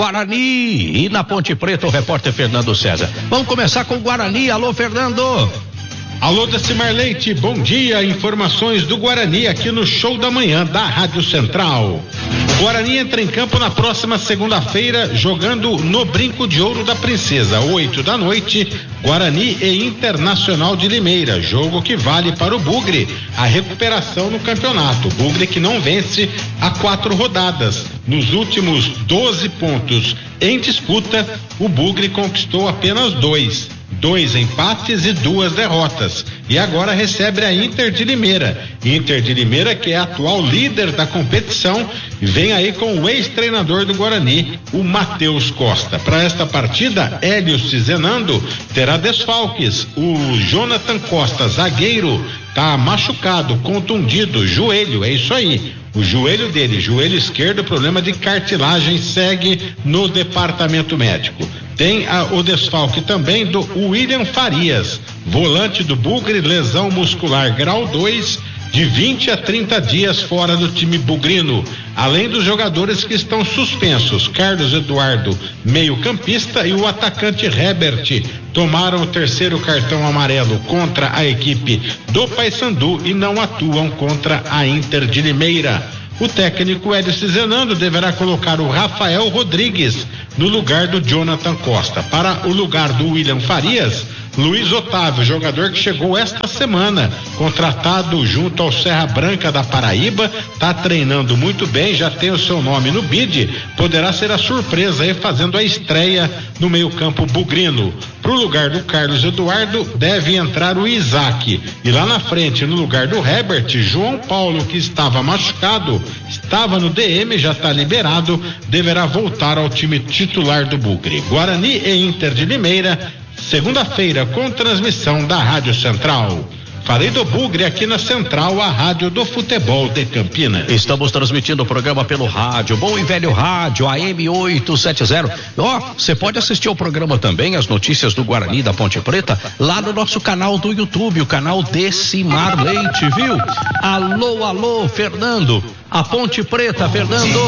Guarani. E na Ponte Preta, o repórter Fernando César. Vamos começar com o Guarani. Alô, Fernando. Alô, Decimar Leite, bom dia. Informações do Guarani aqui no Show da Manhã da Rádio Central. O Guarani entra em campo na próxima segunda-feira, jogando no Brinco de Ouro da Princesa, 8 da noite, Guarani e Internacional de Limeira, jogo que vale para o Bugre a recuperação no campeonato. Bugre que não vence há 4 rodadas. Nos últimos 12 pontos em disputa, o Bugre conquistou apenas 2 empates e 2 derrotas, e agora recebe a Inter de Limeira. Inter de Limeira, que é a atual líder da competição, vem aí com o ex-treinador do Guarani, o Matheus Costa. Para esta partida, Hélio Cizenando terá desfalques. O Jonathan Costa, zagueiro, tá machucado, contundido, joelho, é isso aí. O joelho dele, joelho esquerdo, problema de cartilagem, segue no departamento médico. Tem o desfalque também do William Farias, volante do Bugre, lesão muscular grau 2, de 20 a 30 dias fora do time bugrino. Além dos jogadores que estão suspensos, Carlos Eduardo, meio-campista, e o atacante Herbert, tomaram o 3º cartão amarelo contra a equipe do Paysandu e não atuam contra a Inter de Limeira. O técnico Hélio Cizenando deverá colocar o Rafael Rodrigues no lugar do Jonathan Costa. Para o lugar do William Farias, Luiz Otávio, jogador que chegou esta semana, contratado junto ao Serra Branca da Paraíba, está treinando muito bem, já tem o seu nome no bid, poderá ser a surpresa aí fazendo a estreia no meio-campo bugrino. Para o lugar do Carlos Eduardo deve entrar o Isaac, e lá na frente, no lugar do Herbert, João Paulo, que estava machucado, estava no DM, já está liberado, deverá voltar ao time titular do Bugre. Guarani e Inter de Limeira, segunda-feira, com transmissão da Rádio Central. Falei do Bugre aqui na Central, a rádio do futebol de Campinas. Estamos transmitindo o programa pelo rádio, bom e velho rádio, AM 870. Você pode assistir ao programa também, as notícias do Guarani da Ponte Preta, lá no nosso canal do YouTube, o canal Decimar Leite, viu? Alô, alô, Fernando. A Ponte Preta, Fernando.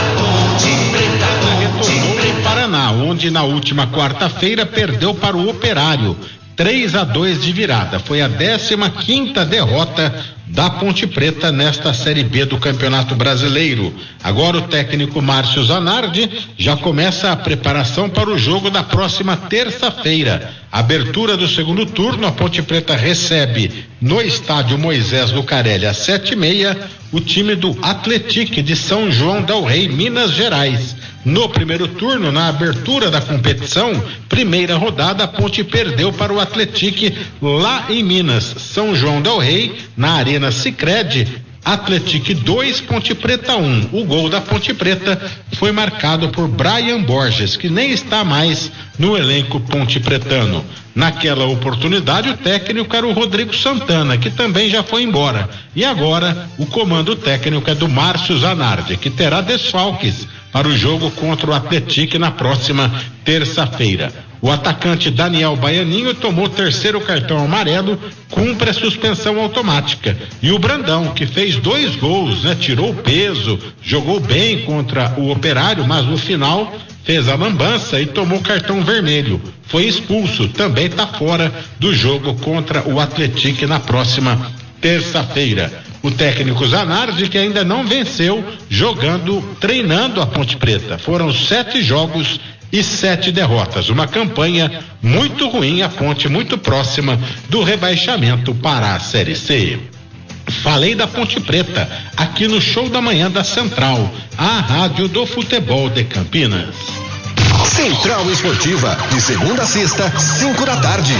Retornou em Paraná, onde na última quarta-feira perdeu para o Operário. 3-2 de virada. Foi a 15ª derrota da Ponte Preta nesta Série B do Campeonato Brasileiro. Agora o técnico Márcio Zanardi já começa a preparação para o jogo da próxima terça-feira. Abertura do segundo turno, a Ponte Preta recebe no estádio Moisés Lucarelli às 7h30 o time do Atlético de São João del Rei, Minas Gerais. No primeiro turno, na abertura da competição, primeira rodada, a Ponte perdeu para o Atlético lá em Minas. São João del Rei, na Arena Sicredi, Atlético 2, Ponte Preta 1. O gol da Ponte Preta foi marcado por Brian Borges, que nem está mais no elenco ponte pretano. Naquela oportunidade, o técnico era o Rodrigo Santana, que também já foi embora. E agora, o comando técnico é do Márcio Zanardi, que terá desfalques para o jogo contra o Atlético na próxima terça-feira. O atacante Daniel Baianinho tomou o 3º cartão amarelo, cumpre a suspensão automática. E o Brandão, que fez 2 gols, tirou o peso, jogou bem contra o Operário, mas no final fez a lambança e tomou cartão vermelho. Foi expulso, também está fora do jogo contra o Atlético na próxima terça-feira. O técnico Zanardi, que ainda não venceu treinando a Ponte Preta. Foram 7 jogos e 7 derrotas. Uma campanha muito ruim, a Ponte muito próxima do rebaixamento para a Série C. Falei da Ponte Preta, aqui no Show da Manhã da Central, a rádio do futebol de Campinas. Central Esportiva, de segunda a sexta, 5 da tarde.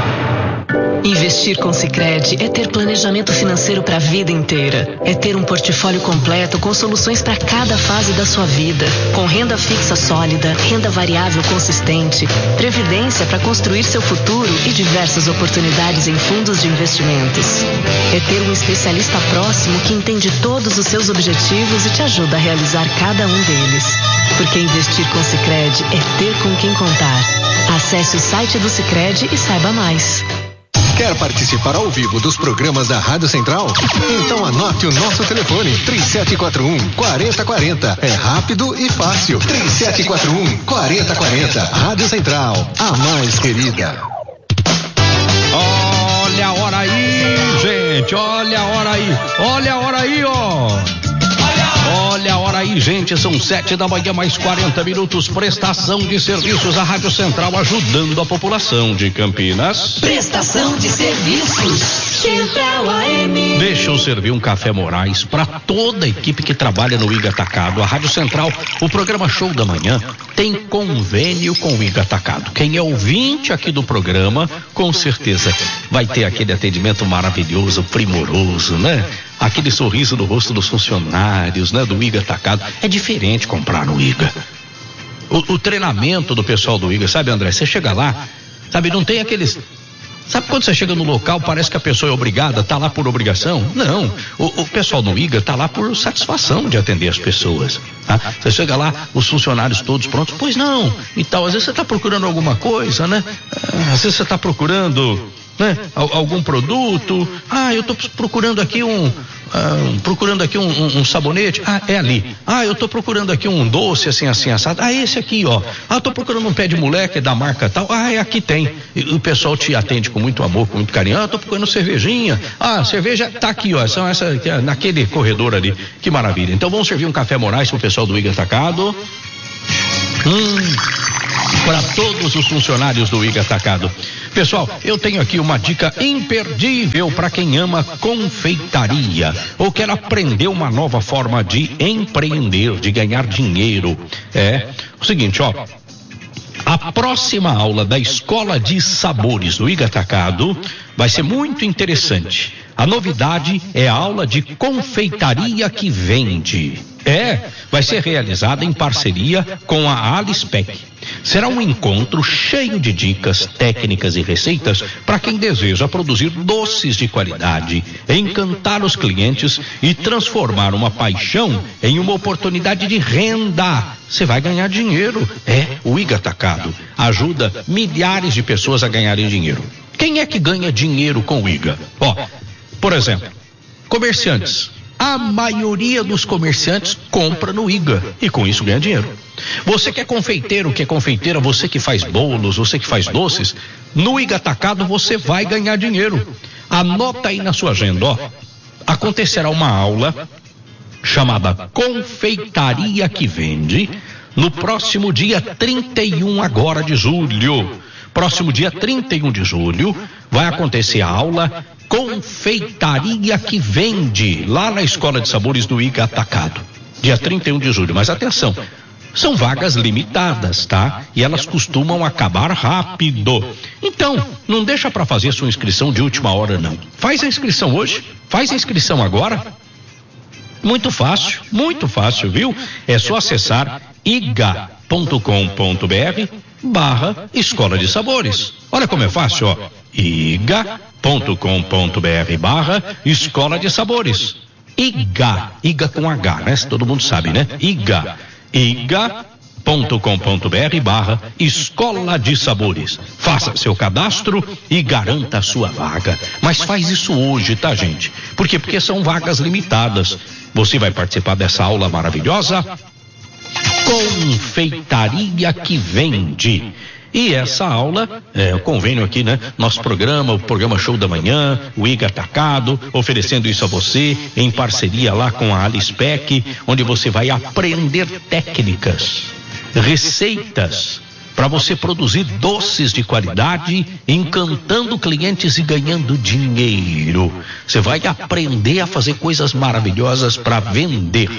Investir com Sicredi é ter planejamento financeiro para a vida inteira. É ter um portfólio completo com soluções para cada fase da sua vida. Com renda fixa sólida, renda variável consistente, previdência para construir seu futuro e diversas oportunidades em fundos de investimentos. É ter um especialista próximo que entende todos os seus objetivos e te ajuda a realizar cada um deles. Porque investir com Sicredi é ter com quem contar. Acesse o site do Sicredi e saiba mais. Quer participar ao vivo dos programas da Rádio Central? Então anote o nosso telefone, 3741-4040. É rápido e fácil. 3741-4040. Rádio Central, a mais querida. Olha a hora aí, gente, olha a hora aí, olha a hora aí, ó. Olha a hora aí, gente, são 7h mais 40 minutos, prestação de serviços, a Rádio Central ajudando a população de Campinas. Prestação de serviços, Central AM. Deixa eu servir um café Moraes para toda a equipe que trabalha no IG Atacado. A Rádio Central, o programa Show da Manhã, tem convênio com o IG Atacado. Quem é ouvinte aqui do programa, com certeza vai ter aquele atendimento maravilhoso, primoroso, né? Aquele sorriso no rosto dos funcionários, né? Do IG Atacado. É diferente comprar no IGA. O treinamento do pessoal do IGA, sabe, André? Você chega lá, sabe, não tem aqueles... Sabe quando você chega no local, parece que a pessoa é obrigada, tá lá por obrigação? Não, o pessoal do IGA tá lá por satisfação de atender as pessoas, tá? Você chega lá, os funcionários todos prontos, pois não, e tal, às vezes você tá procurando alguma coisa, né? Às vezes você tá procurando, né? Algum produto, eu tô procurando aqui um sabonete, é ali. Eu tô procurando aqui um doce assim assado, esse aqui, ó. Tô procurando um pé de moleque da marca tal, aqui tem. E o pessoal te atende com muito amor, com muito carinho. Tô procurando cervejinha, cerveja tá aqui, ó, são essa aqui, naquele corredor ali, que maravilha. Então vamos servir um café Moraes pro pessoal do IG Atacado. Para todos os funcionários do IG Atacado. Pessoal, eu tenho aqui uma dica imperdível para quem ama confeitaria ou quer aprender uma nova forma de empreender, de ganhar dinheiro. O seguinte, ó. A próxima aula da Escola de Sabores do IG Atacado vai ser muito interessante. A novidade é a aula de confeitaria que vende. Vai ser realizada em parceria com a Alispec. Será um encontro cheio de dicas, técnicas e receitas para quem deseja produzir doces de qualidade, encantar os clientes e transformar uma paixão em uma oportunidade de renda. Você vai ganhar dinheiro. O IG Atacado ajuda milhares de pessoas a ganharem dinheiro. Quem é que ganha dinheiro com o IGA? Por exemplo, comerciantes. A maioria dos comerciantes compra no IGA e com isso ganha dinheiro. Você que é confeiteiro, que é confeiteira, você que faz bolos, você que faz doces, no IG Atacado você vai ganhar dinheiro. Anota aí na sua agenda, acontecerá uma aula chamada Confeitaria que Vende no próximo dia 31 agora de julho. Próximo dia 31 de julho vai acontecer a aula Confeitaria que Vende, lá na Escola de Sabores do IG Atacado, dia 31 de julho. Mas atenção, são vagas limitadas, tá? E elas costumam acabar rápido. Então, não deixa para fazer sua inscrição de última hora, não. Faz a inscrição hoje, faz a inscrição agora. Muito fácil, viu? É só acessar iga.com.br/Escola de Sabores. Olha como é fácil, iga.com.br/Escola de Sabores. Iga com H, né? Todo mundo sabe, né? iga.com.br/Escola de Sabores. Faça seu cadastro e garanta a sua vaga. Mas faz isso hoje, tá, gente? Por quê? Porque são vagas limitadas. Você vai participar dessa aula maravilhosa Confeitaria que Vende. E essa aula, o convênio aqui, né? Nosso programa, o programa Show da Manhã, o IG Atacado, oferecendo isso a você, em parceria lá com a Alispec, onde você vai aprender técnicas, receitas, para você produzir doces de qualidade, encantando clientes e ganhando dinheiro. Você vai aprender a fazer coisas maravilhosas para vender.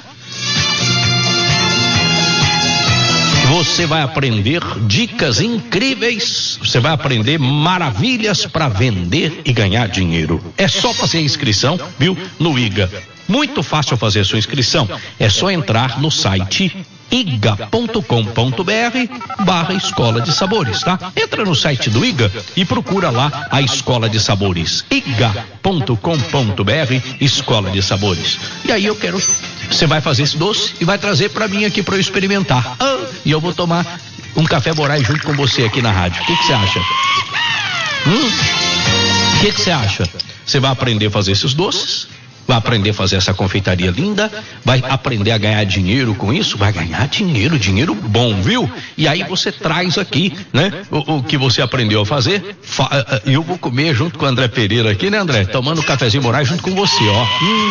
Você vai aprender dicas incríveis, você vai aprender maravilhas para vender e ganhar dinheiro. É só fazer a inscrição, viu? No IGA. Muito fácil fazer a sua inscrição. É só entrar no site iga.com.br/Escola de Sabores, tá? Entra no site do IGA e procura lá a Escola de Sabores. iga.com.br Escola de Sabores. E aí você vai fazer esse doce e vai trazer para mim aqui para eu experimentar. E eu vou tomar um café Moraes junto com você aqui na rádio. O que você acha? que você acha? Você vai aprender a fazer esses doces? Vai aprender a fazer essa confeitaria linda, vai aprender a ganhar dinheiro com isso, vai ganhar dinheiro bom, viu? E aí você traz aqui, né, o que você aprendeu a fazer, e eu vou comer junto com o André Pereira aqui, né, André? Tomando um cafezinho Moraes junto com você, ó.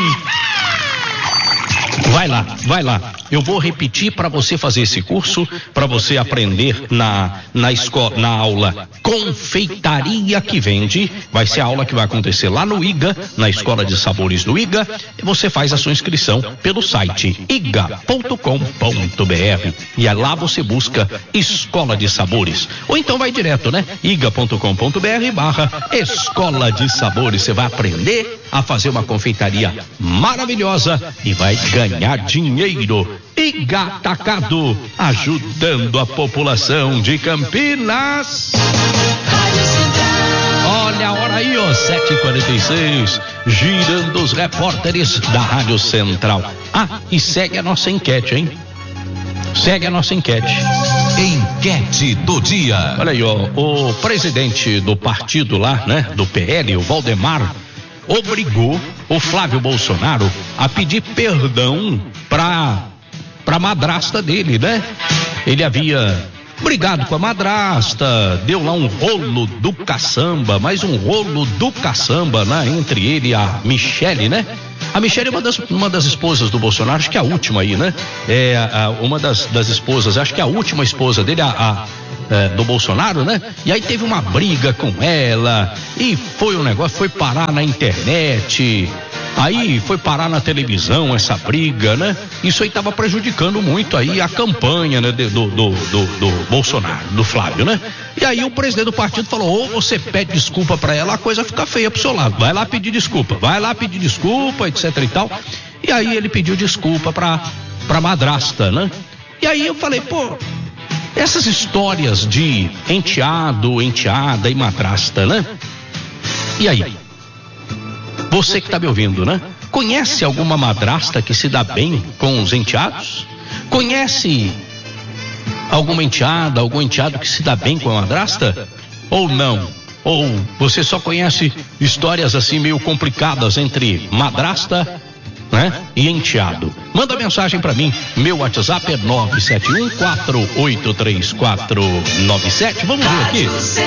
Vai lá. Eu vou repetir para você fazer esse curso, para você aprender na escola, na aula Confeitaria que Vende. Vai ser a aula que vai acontecer lá no IGA, na Escola de Sabores do IGA. Você faz a sua inscrição pelo site iga.com.br e lá você busca Escola de Sabores. Ou então vai direto, né? iga.com.br/Escola de Sabores. Você vai aprender a fazer uma confeitaria maravilhosa e vai ganhar dinheiro. IGA Atacado, ajudando a população de Campinas. Olha a hora aí, ó, 7h46, girando os repórteres da Rádio Central. E segue a nossa enquete, hein? Segue a nossa enquete. Enquete do dia. Olha aí, ó, o presidente do partido lá, né, do PL, o Valdemar, obrigou o Flávio Bolsonaro a pedir perdão pra madrasta dele, né? Ele havia brigado com a madrasta, deu lá um rolo do caçamba, mais um rolo do caçamba, né? Entre ele e a Michele, né? A Michele é uma das esposas do Bolsonaro, acho que é a última aí, né? Uma das esposas, acho que é a última esposa dele, do Bolsonaro, né? E aí teve uma briga com ela e foi um negócio, foi parar na internet, aí foi parar na televisão essa briga, né? Isso aí tava prejudicando muito aí a campanha, né, do Bolsonaro, do Flávio, né? E aí o presidente do partido falou: ou você pede desculpa pra ela, a coisa fica feia pro seu lado, vai lá pedir desculpa, etc e tal. E aí ele pediu desculpa pra madrasta, né? E aí eu falei, pô, essas histórias de enteado, enteada e madrasta, né? E aí? Você que tá me ouvindo, né? Conhece alguma madrasta que se dá bem com os enteados? Conhece alguma enteada, algum enteado que se dá bem com a madrasta? Ou não? Ou você só conhece histórias assim meio complicadas entre madrasta, né, e enteado? Manda mensagem pra mim, meu WhatsApp é 971483497. Vamos ver aqui.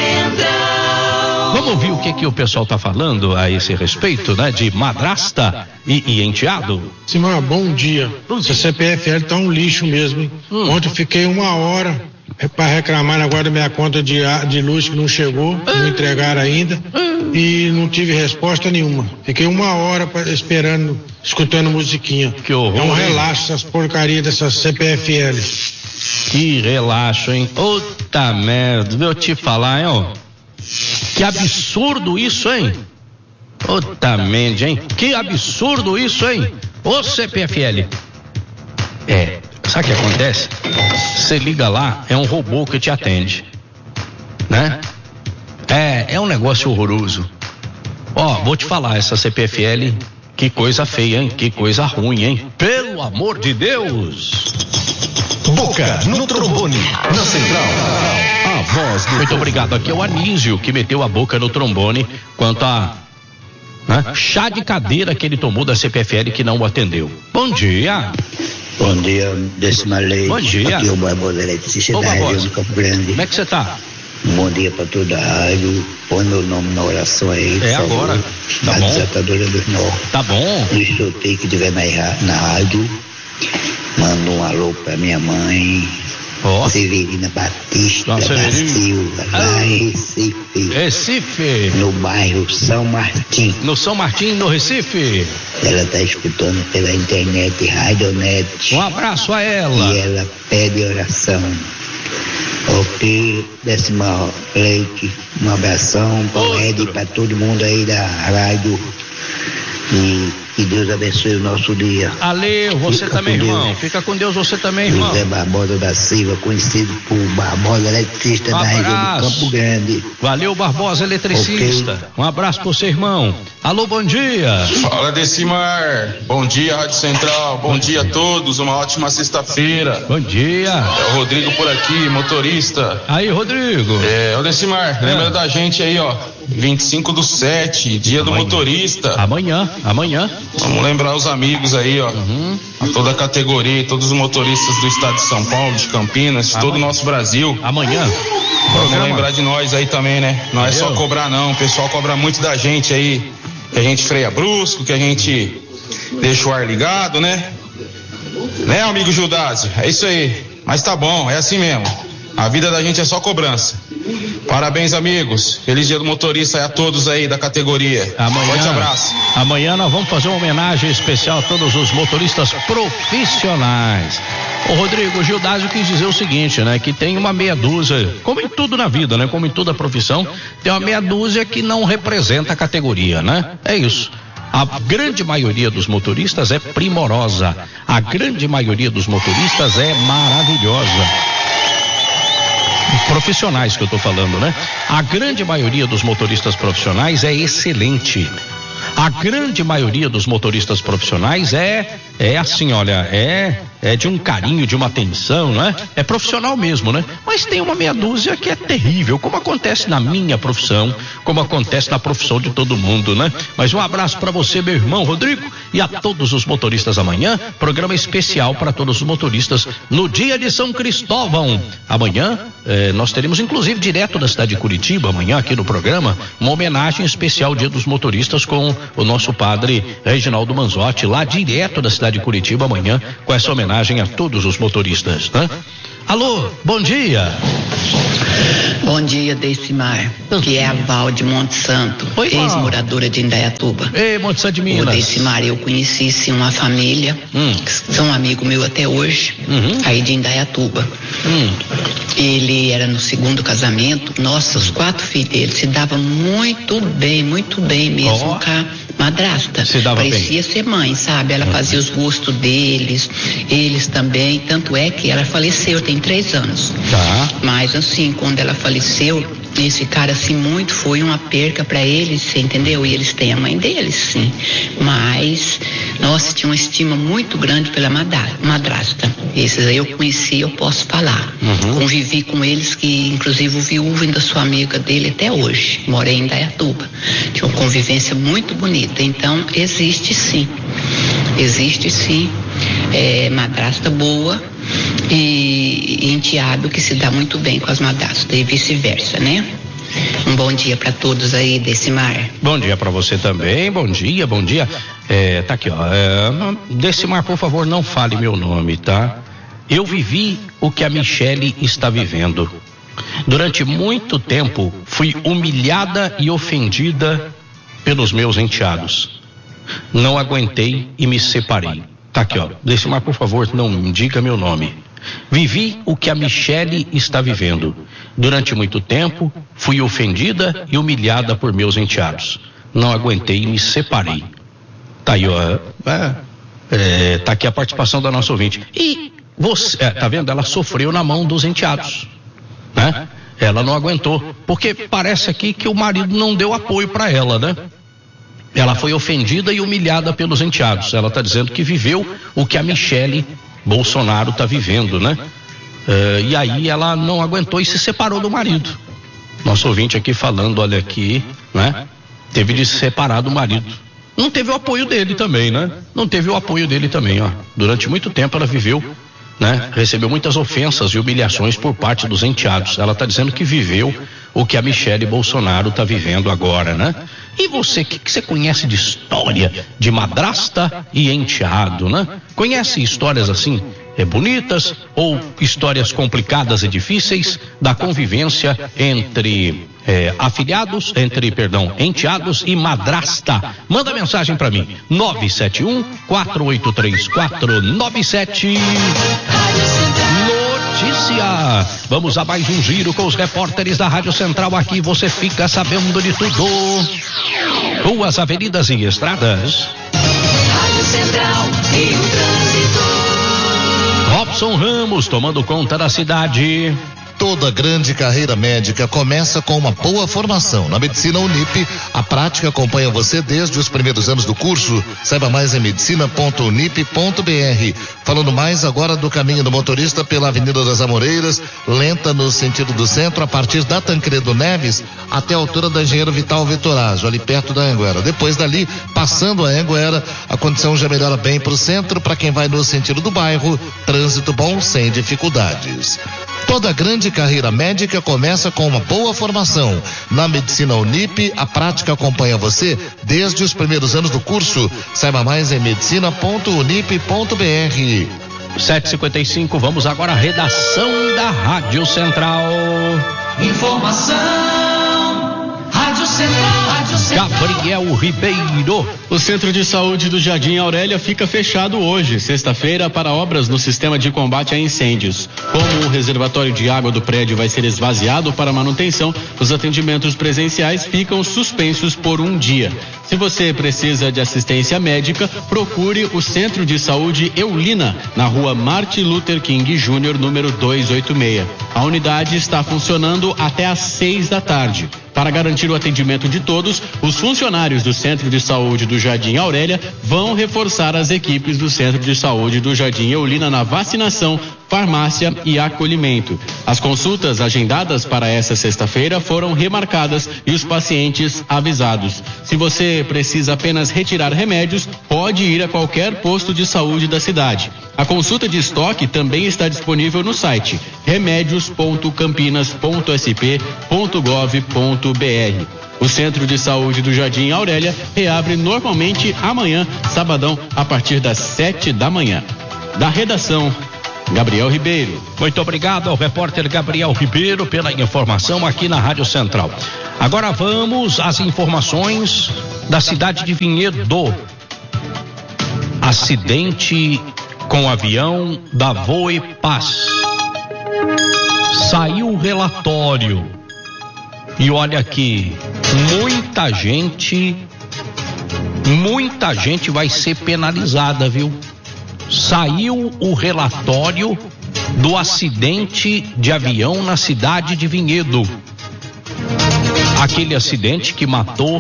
Vamos ouvir o que o pessoal tá falando a esse respeito, né, de madrasta e enteado. Simão, bom dia. Essa CPFL tá um lixo mesmo, hein? Ontem eu fiquei 1 hora para reclamar agora da minha conta de luz que não chegou, não entregaram ainda, e não tive resposta nenhuma. Fiquei 1 hora esperando, escutando musiquinha. Que horror, é um relaxo essas porcarias dessa CPFL. Que relaxo, hein? Outra merda, vou te falar, hein, ó. Que absurdo isso, hein? Outra merda, hein? Que absurdo isso, hein? Ô CPFL. Sabe o que acontece? Você liga lá, é um robô que te atende, né? É um negócio horroroso. Ó, vou te falar, essa CPFL, que coisa feia, hein? Que coisa ruim, hein? Pelo amor de Deus! Boca no trombone, na central. A voz do Muito obrigado. Aqui é o Anísio, que meteu a boca no trombone quanto a chá de cadeira que ele tomou da CPFL que não o atendeu. Bom dia. Bom dia, Décima Leite. Bom dia. Aqui é o Barbosa Eletricista Ô, da Barbosa. região do Campo Grande. Como é que você tá? Bom dia para toda a rádio. Põe meu nome na oração aí. por favor. Agora. Tá Na bom. Desatadora dos Nó. Tá bom. No sorteio que tiver na rádio, manda um alô pra minha mãe, Ó. Severina Batista Dona da Severina. Silva, lá em Recife, Recife. no bairro São Martim. No São Martim, no Recife. Ela tá escutando pela internet, Radionet. Um abraço a ela. E ela pede oração. Ok, Décima Leite, um abração para o Ed e para todo mundo aí da rádio. E que Deus abençoe o nosso dia. Aleu, você Fica também, com irmão. Deus. Fica com Deus, você também, irmão. José Barbosa da Silva, conhecido por Barbosa Eletricista da região do Abraço. Campo Grande. Valeu, Barbosa Eletricista. Ok. Um abraço pro seu irmão. Alô, bom dia. Fala, Decimar. Bom dia, Rádio Central. Bom dia a todos. Uma ótima sexta-feira. Bom dia. É o Rodrigo por aqui, motorista. Aí, Rodrigo. Ô Decimar, lembra da gente aí, ó. 25/7, dia do motorista. Amanhã. Vamos lembrar os amigos aí, ó. A toda a categoria, todos os motoristas do estado de São Paulo, de Campinas, de todo o nosso Brasil. Amanhã. Vamos lembrar de nós aí também, né? Não é só cobrar não, o pessoal cobra muito da gente aí, que a gente freia brusco, que a gente deixa o ar ligado, né? Né, amigo Gildásio? É isso aí. Mas tá bom, é assim mesmo. A vida da gente é só cobrança. Parabéns, amigos. Feliz dia do motorista a todos aí da categoria. Forte abraço. Amanhã nós vamos fazer uma homenagem especial a todos os motoristas profissionais. O Rodrigo Gildásio quis dizer o seguinte, né? Que tem uma meia dúzia, como em tudo na vida, né? Como em toda profissão, tem uma meia dúzia que não representa a categoria, né? É isso. A grande maioria dos motoristas é primorosa. A grande maioria dos motoristas é maravilhosa. Profissionais que eu tô falando, né? A grande maioria dos motoristas profissionais é excelente. A grande maioria dos motoristas profissionais é assim, olha, é de um carinho, de uma atenção, né? É profissional mesmo, né? Mas tem uma meia dúzia que é terrível, como acontece na minha profissão, como acontece na profissão de todo mundo, né? Mas um abraço para você, meu irmão Rodrigo, e a todos os motoristas amanhã, programa especial para todos os motoristas no dia de São Cristóvão. Amanhã, nós teremos, inclusive, direto da cidade de Curitiba, amanhã aqui no programa, uma homenagem especial ao Dia dos Motoristas com o nosso padre Reginaldo Manzotti, lá direto da cidade de Curitiba, amanhã, com essa homenagem a todos os motoristas, né? Alô, bom dia. Bom dia, Decimar, que é a Val de Monte Santo, ex-moradora de Indaiatuba. Ei, Monte Santo de Minas. Decimar, eu conheci sim uma família, que são amigo meu até hoje, aí de Indaiatuba. Ele era no segundo casamento, nossa, os 4 filhos dele se davam muito bem mesmo com a madrasta. Se dava parecia bem. Ser mãe, sabe? Ela fazia os gostos deles, eles também, tanto é que ela faleceu, tem 3 anos. Tá. Mas assim, quando ela faleceu, esse cara assim muito foi uma perca para eles, você entendeu? E eles têm a mãe deles, sim. Mas, nossa, tinha uma estima muito grande pela madrasta. Esses aí eu conheci, eu posso falar. Convivi com eles, que inclusive o viúvo ainda sou amiga dele até hoje. Morei em Indaiatuba. Tinha uma convivência muito bonita. Então, existe sim. Madrasta boa e enteado que se dá muito bem com as madrastas e vice-versa, né? Um bom dia para todos aí, Decimar. Bom dia para você também, bom dia. Tá aqui, ó. Decimar, por favor, não fale meu nome, tá? Eu vivi o que a Michele está vivendo. Durante muito tempo, fui humilhada e ofendida pelos meus enteados. Não aguentei e me separei. Tá aqui, ó. Decimar, por favor, não diga meu nome. Vivi o que a Michele está vivendo. Durante muito tempo, fui ofendida e humilhada por meus enteados. Não aguentei e me separei. Tá aí, ó. Tá aqui a participação da nossa ouvinte. E você, tá vendo? Ela sofreu na mão dos enteados, né? Ela não aguentou, porque parece aqui que o marido não deu apoio para ela, né? Ela foi ofendida e humilhada pelos enteados. Ela está dizendo que viveu o que a Michele Bolsonaro está vivendo, né? E aí ela não aguentou e se separou do marido. Nosso ouvinte aqui falando, olha aqui, né? Teve de se separar do marido. Não teve o apoio dele também, né? Ó. Durante muito tempo ela viveu, né? Recebeu muitas ofensas e humilhações por parte dos enteados. Ela está dizendo que viveu o que a Michele Bolsonaro está vivendo agora, né? E você, o que você conhece de história de madrasta e enteado, né? Conhece histórias assim, bonitas ou histórias complicadas e difíceis da convivência entre enteados e madrasta? Manda mensagem para mim, 971-483497. Notícia. Vamos a mais um giro com os repórteres da Rádio Central. Aqui você fica sabendo de tudo. Ruas, avenidas e estradas. Rádio Central e o trânsito. Robson Ramos tomando conta da cidade. Toda grande carreira médica começa com uma boa formação. Na Medicina Unip, a prática acompanha você desde os primeiros anos do curso. Saiba mais em medicina.unip.br. Falando mais agora do caminho do motorista pela Avenida das Amoreiras, lenta no sentido do centro, a partir da Tancredo Neves até a altura da Engenheiro Vital Vitorazzo, ali perto da Anhanguera. Depois dali, passando a Anhanguera, a condição já melhora bem para o centro. Para quem vai no sentido do bairro, trânsito bom, sem dificuldades. Toda grande carreira médica começa com uma boa formação. Na Medicina Unip, a prática acompanha você desde os primeiros anos do curso. Saiba mais em medicina.unip.br. 7h55, vamos agora à redação da Rádio Central. Informação, Rádio Central, Rádio Central. Gabriel Ribeiro. O Centro de Saúde do Jardim Aurélia fica fechado hoje, sexta-feira, para obras no sistema de combate a incêndios. Como o reservatório de água do prédio vai ser esvaziado para manutenção, os atendimentos presenciais ficam suspensos por um dia. Se você precisa de assistência médica, procure o Centro de Saúde Eulina, na rua Martin Luther King Jr., número 286. A unidade está funcionando até às 6 da tarde. Para garantir o atendimento de todos, os funcionários do Centro de Saúde do Jardim Aurélia vão reforçar as equipes do Centro de Saúde do Jardim Eulina na vacinação, farmácia e acolhimento. As consultas agendadas para essa sexta-feira foram remarcadas e os pacientes avisados. Se você precisa apenas retirar remédios, pode ir a qualquer posto de saúde da cidade. A consulta de estoque também está disponível no site remédios.campinas.sp.gov.br. O Centro de Saúde do Jardim Aurélia reabre normalmente amanhã, sabadão, a partir das 7 da manhã. Da redação, Gabriel Ribeiro. Muito obrigado ao repórter Gabriel Ribeiro pela informação aqui na Rádio Central. Agora vamos às informações da cidade de Vinhedo. Acidente com avião da Voe Paz. Saiu o relatório. E olha aqui, muita gente vai ser penalizada, viu? Saiu o relatório do acidente de avião na cidade de Vinhedo. Aquele acidente que matou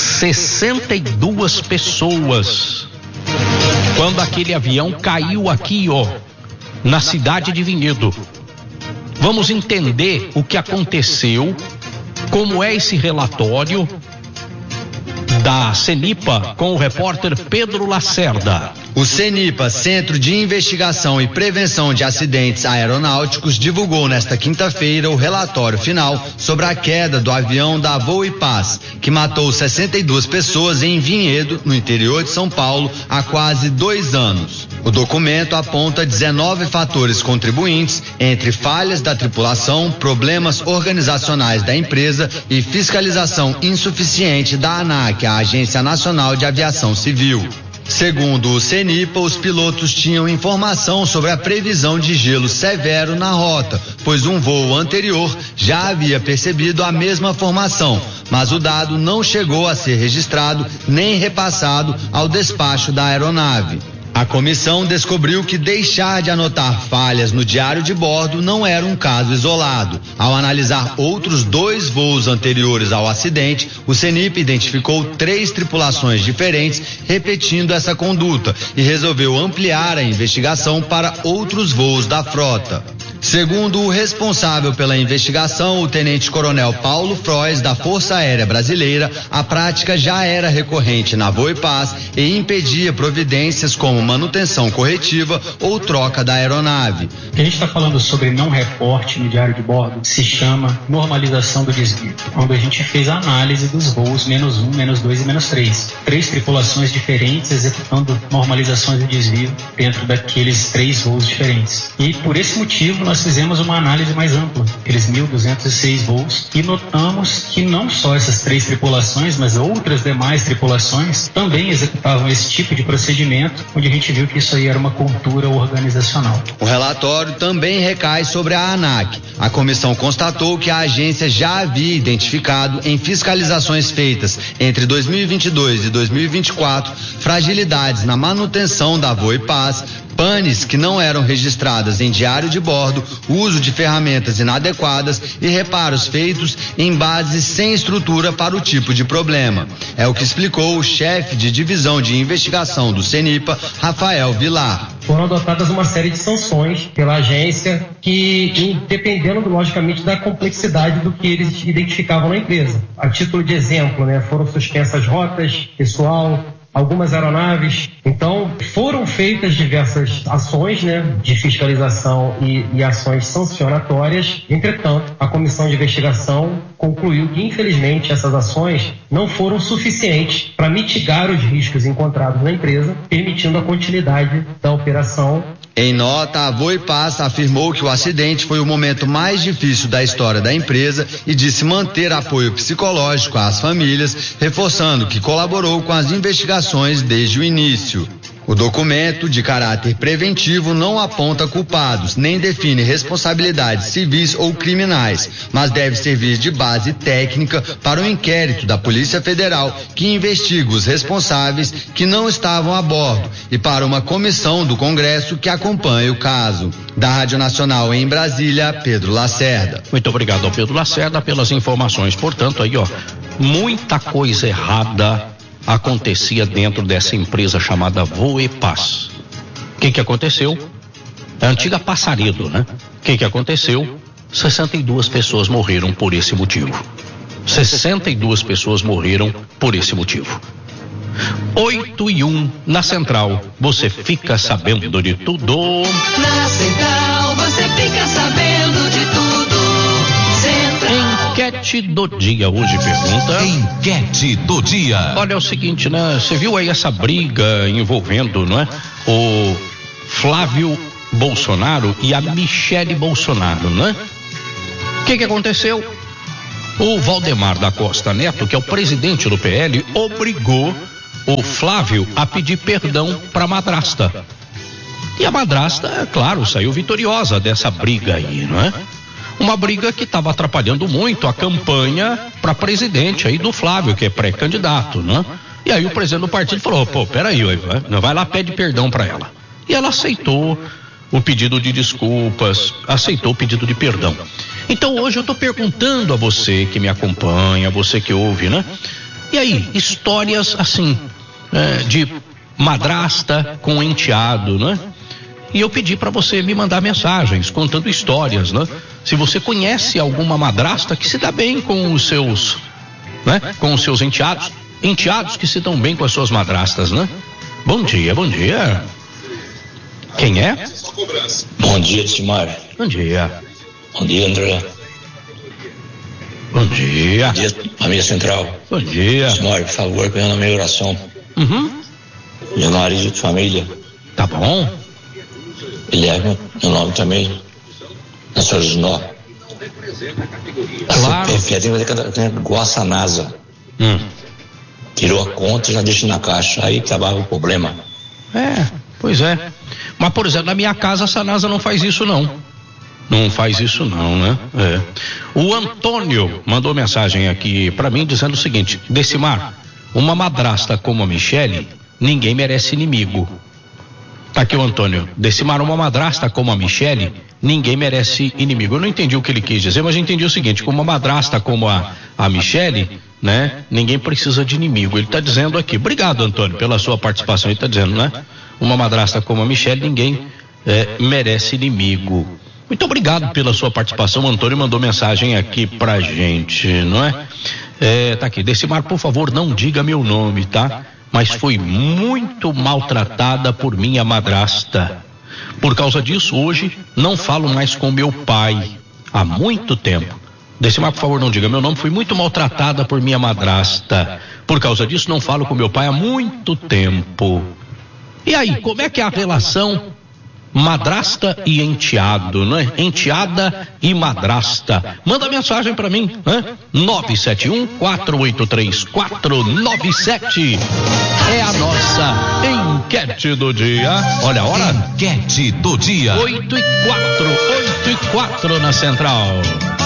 62 pessoas. Quando aquele avião caiu aqui, na cidade de Vinhedo. Vamos entender o que aconteceu, como é esse relatório da CENIPA com o repórter Pedro Lacerda. O CENIPA, Centro de Investigação e Prevenção de Acidentes Aeronáuticos, divulgou nesta quinta-feira o relatório final sobre a queda do avião da Voe Paz, que matou 62 pessoas em Vinhedo, no interior de São Paulo, há quase 2 anos. O documento aponta 19 fatores contribuintes, entre falhas da tripulação, problemas organizacionais da empresa e fiscalização insuficiente da ANAC, a Agência Nacional de Aviação Civil. Segundo o CENIPA, os pilotos tinham informação sobre a previsão de gelo severo na rota, pois um voo anterior já havia percebido a mesma formação, mas o dado não chegou a ser registrado nem repassado ao despacho da aeronave. A comissão descobriu que deixar de anotar falhas no diário de bordo não era um caso isolado. Ao analisar outros 2 voos anteriores ao acidente, o CENIPA identificou 3 tripulações diferentes repetindo essa conduta e resolveu ampliar a investigação para outros voos da frota. Segundo o responsável pela investigação, o tenente-coronel Paulo Frois, da Força Aérea Brasileira, a prática já era recorrente na Voe Paz e impedia providências como manutenção corretiva ou troca da aeronave. O que a gente está falando sobre não reporte no diário de bordo se chama normalização do desvio, onde a gente fez a análise dos voos menos 1, menos 2 e menos 3. 3 tripulações diferentes executando normalizações de desvio dentro daqueles 3 voos diferentes. E por esse motivo nós fizemos uma análise mais ampla, aqueles 1.206 voos, e notamos que não só essas 3 tripulações, mas outras demais tripulações também executavam esse tipo de procedimento, onde a gente viu que isso aí era uma cultura organizacional. O relatório também recai sobre a ANAC. A comissão constatou que a agência já havia identificado em fiscalizações feitas entre 2022 e 2024 fragilidades na manutenção da Voe Paz, panes que não eram registradas em diário de bordo, uso de ferramentas inadequadas e reparos feitos em bases sem estrutura para o tipo de problema. É o que explicou o chefe de divisão de investigação do CENIPA, Rafael Vilar. Foram adotadas uma série de sanções pela agência que, dependendo, logicamente, da complexidade do que eles identificavam na empresa. A título de exemplo, foram suspensas rotas, pessoal, algumas aeronaves. Então, foram feitas diversas ações, de fiscalização e ações sancionatórias. Entretanto, a comissão de investigação concluiu que, infelizmente, essas ações não foram suficientes para mitigar os riscos encontrados na empresa, permitindo a continuidade da operação. Em nota, a Voipaz afirmou que o acidente foi o momento mais difícil da história da empresa e disse manter apoio psicológico às famílias, reforçando que colaborou com as investigações desde o início. O documento, de caráter preventivo, não aponta culpados, nem define responsabilidades civis ou criminais, mas deve servir de base técnica para o inquérito da Polícia Federal, que investiga os responsáveis que não estavam a bordo, e para uma comissão do Congresso que acompanha o caso. Da Rádio Nacional em Brasília, Pedro Lacerda. Muito obrigado ao Pedro Lacerda pelas informações. Portanto, aí, muita coisa errada acontecia dentro dessa empresa chamada Voipaz. O que aconteceu? A antiga Passaredo, O que aconteceu? 62 pessoas morreram por esse motivo. 62 pessoas morreram por esse motivo. 8:01 na Central. Você fica sabendo de tudo. Na Central você fica sabendo de tudo. Enquete do dia hoje pergunta. Enquete do dia. Olha, é o seguinte, Você viu aí essa briga envolvendo, o Flávio Bolsonaro e a Michele Bolsonaro, O que aconteceu? O Valdemar da Costa Neto, que é o presidente do PL, obrigou o Flávio a pedir perdão para a madrasta. E a madrasta, claro, saiu vitoriosa dessa briga aí, Uma briga que estava atrapalhando muito a campanha para presidente aí do Flávio, que é pré-candidato, E aí o presidente do partido falou, peraí, vai lá, pede perdão para ela. E ela aceitou o pedido de desculpas, aceitou o pedido de perdão. Então hoje eu tô perguntando a você que me acompanha, você que ouve, E aí, histórias assim, de madrasta com enteado, E eu pedi para você me mandar mensagens contando histórias, Se você conhece alguma madrasta que se dá bem com os seus, com os seus enteados que se dão bem com as suas madrastas, Bom dia, bom dia. Quem é? Bom dia, Timar. Bom dia. Bom dia, André. Bom dia. Bom dia, família Central. Bom dia. Timar, por favor, pela minha oração. Meu marido de família. Tá bom. Guilherme, meu nome também. Na sua Junó. Claro. A CPF tem igual a NASA. Tirou a conta e já deixa na caixa. Aí trabalha o problema. Pois é. Mas, por exemplo, na minha casa a Sanasa não faz isso, não. Não faz isso, não, O Antônio mandou mensagem aqui pra mim dizendo o seguinte: Decimar, uma madrasta como a Michele, ninguém merece inimigo. Tá aqui o Antônio. Decimar, uma madrasta como a Michele, ninguém merece inimigo. Eu não entendi o que ele quis dizer, mas eu entendi o seguinte: com uma madrasta como a Michele, ninguém precisa de inimigo. Ele tá dizendo aqui. Obrigado, Antônio, pela sua participação. Ele tá dizendo, uma madrasta como a Michele, ninguém merece inimigo. Muito obrigado pela sua participação. O Antônio mandou mensagem aqui pra gente, tá aqui. Decimar, por favor, não diga meu nome, tá? Mas foi muito maltratada por minha madrasta. Por causa disso, hoje, não falo mais com meu pai. Há muito tempo. Decimar, por favor, não diga meu nome. Fui muito maltratada por minha madrasta. Por causa disso, não falo com meu pai há muito tempo. E aí, como é que é a relação madrasta e enteado, Enteada e madrasta. Manda mensagem pra mim, 971-483-497. É a nossa enquete do dia. Olha a hora. Enquete do dia. 8:04 na Central.